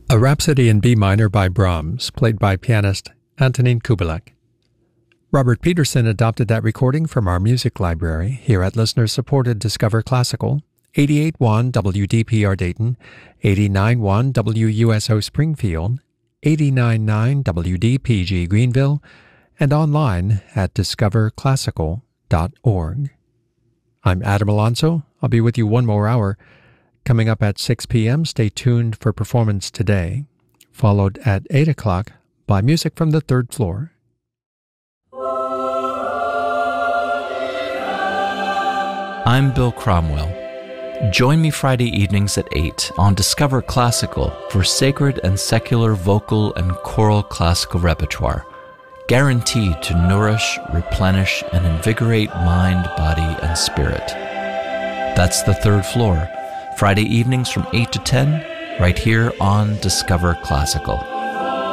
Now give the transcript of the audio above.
A Rhapsody in B minor by Brahms, played by pianist Antonín Kubelek. Robert Peterson adopted that recording from our music library here at listener-supported Discover Classical, 88.1 WDPR Dayton, 89.1 WUSO Springfield, 89.9 WDPG Greenville, and online at discoverclassical.org. I'm Adam Alonso. I'll be with you one more hour. Coming up at 6 p.m., stay tuned for Performance Today, followed at 8 o'clock by Music from the Third Floor. I'm Bill Cromwell. Join me Friday evenings at 8 on Discover Classical for sacred and secular vocal and choral classical repertoire, guaranteed to nourish, replenish, and invigorate mind, body, and spirit. That's the Third Floor, Friday evenings from 8 to 10, right here on Discover Classical.